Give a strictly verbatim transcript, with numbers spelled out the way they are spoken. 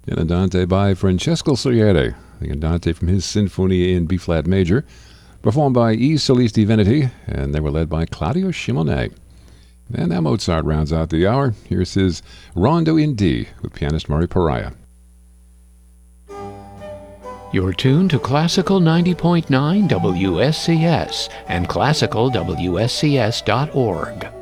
and Andante by Francesco Salieri, the Andante from his Sinfonia in B-flat major, performed by E. Solisti Veneti, and they were led by Claudio Simonet. And now Mozart rounds out the hour. Here's his Rondo in D with pianist Murray Pariah. You're tuned to Classical ninety point nine W S C S and classical W S C S dot org.